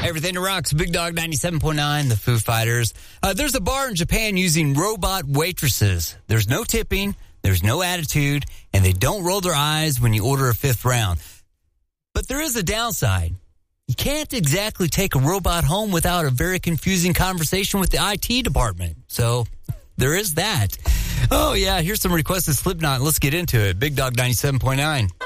Everything that rocks. Big Dog 97.9, the Foo Fighters. There's a bar in Japan using robot waitresses. There's no tipping, there's no attitude, and they don't roll their eyes when you order a fifth round. But there is a downside. You can't exactly take a robot home without a very confusing conversation with the IT department. So there is that. Oh, yeah, here's some requested Slipknot. Let's get into it. Big Dog 97.9.